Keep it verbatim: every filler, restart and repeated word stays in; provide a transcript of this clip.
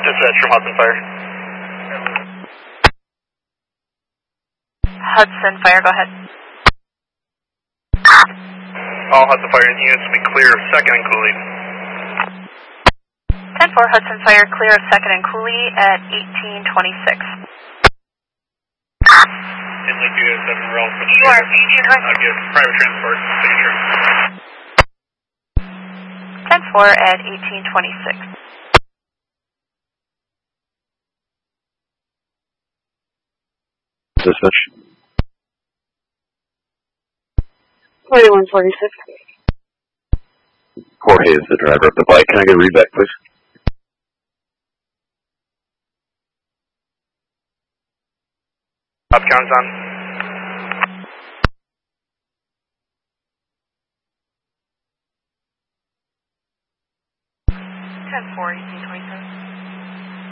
Dispatch from Hudson Fire. Hudson Fire, go ahead. All Hudson Fire units will be clear of second and Cooley. ten four Hudson Fire, clear of second and Cooley at eighteen twenty-six. Inlet two oh seven, we're all for the Sure, eighteen twenty-six. I'll give private transport signature. ten four at eighteen twenty-six. Dispatch. twenty-one forty-six. Jorge is the driver of the bike. Can I get a read back, please? Top counts on. ten four, eighteen twenty-seven.